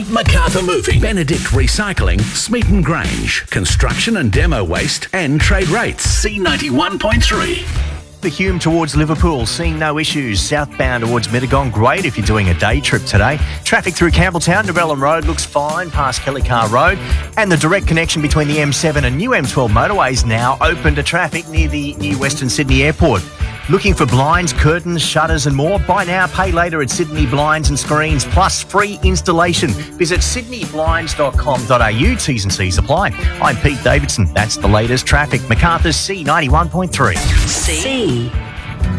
MacArthur Moving, Benedict Recycling, Smeaton Grange, Construction and Demo Waste, and Trade Rates. C91.3. The Hume towards Liverpool, seeing no issues. Southbound towards Mittagong, great if you're doing a day trip today. Traffic through Campbelltown, Narellan Road looks fine past Kellycar Road. And the direct connection between the M7 and new M12 motorway is now open to traffic near the new Western Sydney Airport. Looking for blinds, curtains, shutters and more? Buy now, pay later at Sydney Blinds and Screens, plus free installation. Visit sydneyblinds.com.au. T's and C's apply. I'm Pete Davidson. That's the latest traffic. MacArthur's C91.3. C.